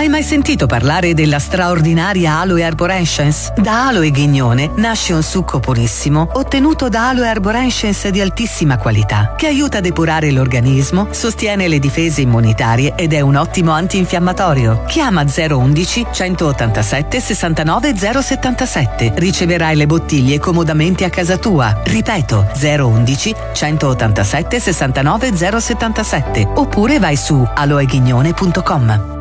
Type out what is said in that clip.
Hai mai sentito parlare della straordinaria Aloe Arborescens? Da Aloe Ghignone nasce un succo purissimo ottenuto da Aloe Arborescens di altissima qualità, che aiuta a depurare l'organismo, sostiene le difese immunitarie ed è un ottimo antinfiammatorio. Chiama 011 187 69 077. Riceverai le bottiglie comodamente a casa tua. Ripeto, 011 187 69 077. Oppure vai su aloeghignone.com.